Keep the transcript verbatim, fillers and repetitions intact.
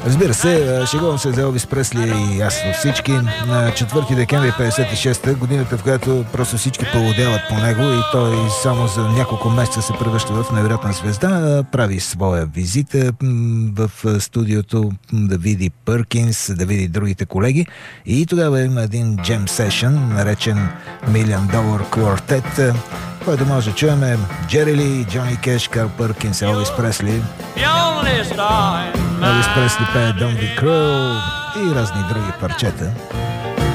Разбира се, шегувам се за Елвис Пресли и ясно всички. На четвърти декември петдесет и шеста, годината, в която просто всички полудяват по него и той само за няколко месеца се превръща в невероятна звезда, прави своя визита в студиото да види Пъркинс, да види другите колеги, и тогава има един джем сешън, наречен Million Dollar Quartet, който може да чуем Джери Ли, Джони Кеш, Карл Пъркинс, Елвис Пресли. Елвис Пресли пее Don't Be Cruel и разни други парчета.